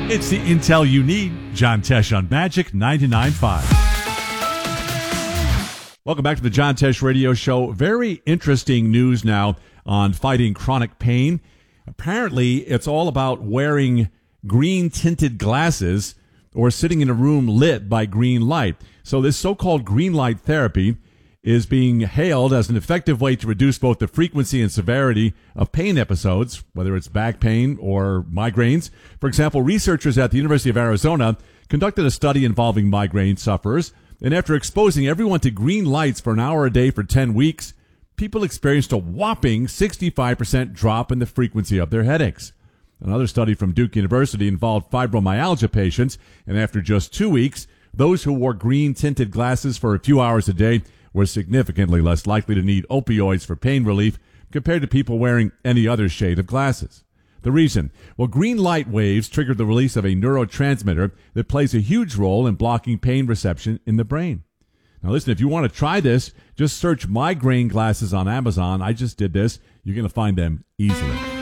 It's the intel you need. John Tesh on Magic 99.5. Welcome back to the John Tesh Radio Show. Very interesting news now on fighting chronic pain. Apparently, it's all about wearing green-tinted glasses or sitting in a room lit by green light. So this so-called green light therapy is being hailed as an effective way to reduce both the frequency and severity of pain episodes, whether it's back pain or migraines. For example, researchers at the University of Arizona conducted a study involving migraine sufferers, and after exposing everyone to green lights for an hour a day for 10 weeks, people experienced a whopping 65% drop in the frequency of their headaches. Another study from Duke University involved fibromyalgia patients, and after just 2 weeks, those who wore green-tinted glasses for a few hours a day were significantly less likely to need opioids for pain relief compared to people wearing any other shade of glasses. The reason? Well, green light waves trigger the release of a neurotransmitter that plays a huge role in blocking pain reception in the brain. Now listen, if you want to try this, just search migraine glasses on Amazon. I just did this. You're going to find them easily.